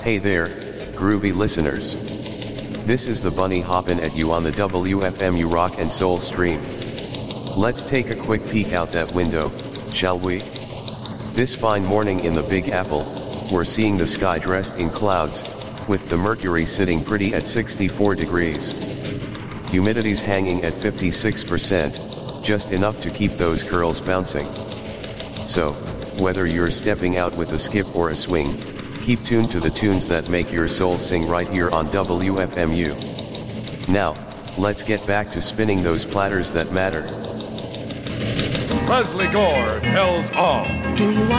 Hey there, groovy listeners. This is the Bunny hoppin' at you on the WFMU Rock and Soul stream. Let's take a quick peek out that window, shall we? This fine morning in the Big Apple, we're seeing the sky dressed in clouds, with the mercury sitting pretty at 64 degrees. Humidity's hanging at 56%, just enough to keep those curls bouncing. So, whether you're stepping out with a skip or a swing, keep tuned to the tunes that make your soul sing right here on WFMU. Now, let's get back to spinning those platters that matter. Leslie Gore tells all. Do you